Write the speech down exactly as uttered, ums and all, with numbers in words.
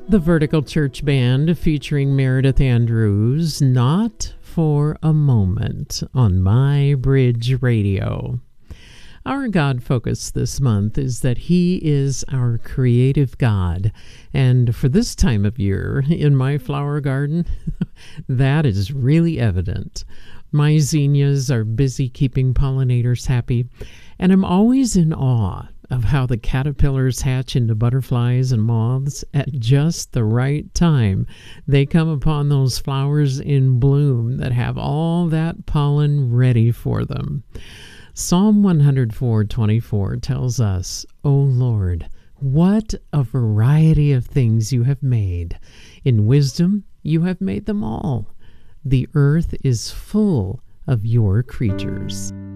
The Vertical Church Band featuring Meredith Andrews, Not for a Moment, on My Bridge Radio. Our God focus this month is that He is our creative God. And for this time of year, in my flower garden, that is really evident. My zinnias are busy keeping pollinators happy, and I'm always in awe of how the caterpillars hatch into butterflies and moths at just the right time. They come upon those flowers in bloom that have all that pollen ready for them. Psalm one oh four twenty-four tells us, O Lord, what a variety of things you have made. In wisdom you have made them all. The earth is full of your creatures.